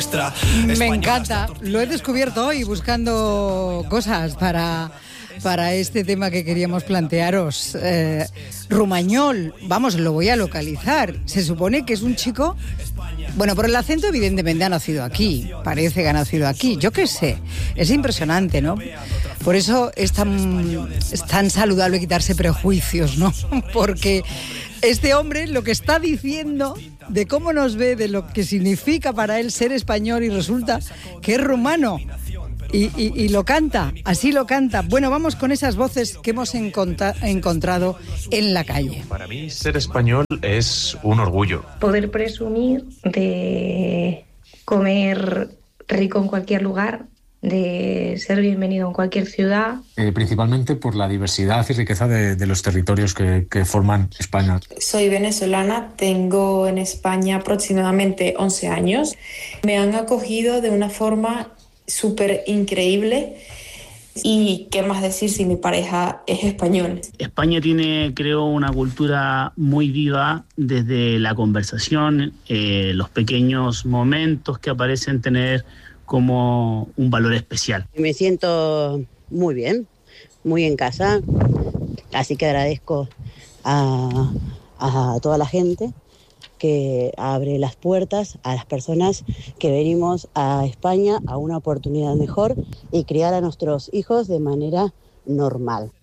Me encanta, lo he descubierto hoy buscando cosas para este tema que queríamos plantearos. Rumañol, vamos, lo voy a localizar. Se supone que es un chico, bueno, por el acento evidentemente ha nacido aquí, parece que ha nacido aquí, yo qué sé, es impresionante, ¿no? Por eso es tan saludable quitarse prejuicios, ¿no? Porque este hombre lo que está diciendo de cómo nos ve, de lo que significa para él ser español, y resulta que es rumano. Y lo canta, así lo canta. Bueno, vamos con esas voces que hemos encontrado en la calle. Para mí ser español es un orgullo. Poder presumir de comer rico en cualquier lugar, de ser bienvenido en cualquier ciudad. Principalmente por la diversidad y riqueza de los territorios que forman España. Soy venezolana, tengo en España aproximadamente 11 años. Me han acogido de una forma súper increíble. Y qué más decir si mi pareja es español. España tiene, creo, una cultura muy viva desde la conversación, los pequeños momentos que aparecen tener como un valor especial. Me siento muy bien, muy en casa, así que agradezco a toda la gente que abre las puertas a las personas que venimos a España a una oportunidad mejor y criar a nuestros hijos de manera normal.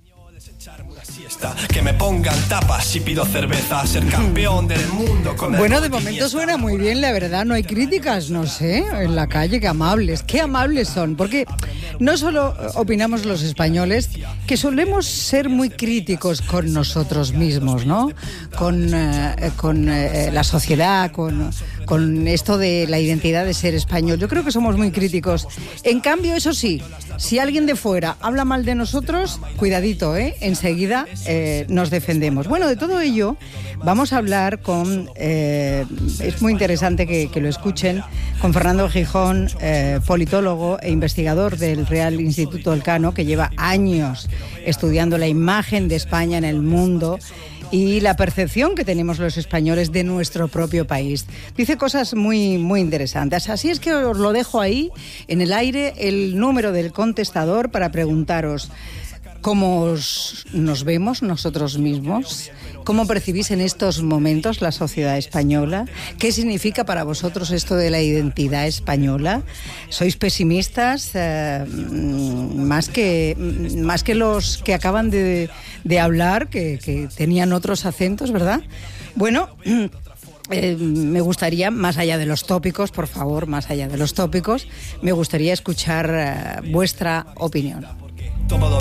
Que me pongan tapas y pido cerveza, ser campeón del mundo. Bueno, de momento suena muy bien, la verdad, no hay críticas, no sé, en la calle, qué amables son, porque no solo opinamos los españoles, que solemos ser muy críticos con nosotros mismos, ¿no? Con la sociedad, con esto de la identidad de ser español. Yo creo que somos muy críticos. En cambio, eso sí, si alguien de fuera habla mal de nosotros, cuidadito, enseguida nos defendemos. Bueno, de todo ello vamos a hablar con, es muy interesante que lo escuchen, con Fernando Gijón, politólogo e investigador del Real Instituto Elcano, que lleva años estudiando la imagen de España en el mundo y la percepción que tenemos los españoles de nuestro propio país. Dice cosas muy, muy interesantes. Así es que os lo dejo ahí, en el aire, el número del contestador para preguntaros cómo nos vemos nosotros mismos, cómo percibís en estos momentos la sociedad española, qué significa para vosotros esto de la identidad española. ¿Sois pesimistas más que los que acaban de hablar, que tenían otros acentos, verdad? Bueno, me gustaría, más allá de los tópicos, por favor, más allá de los tópicos, me gustaría escuchar vuestra opinión.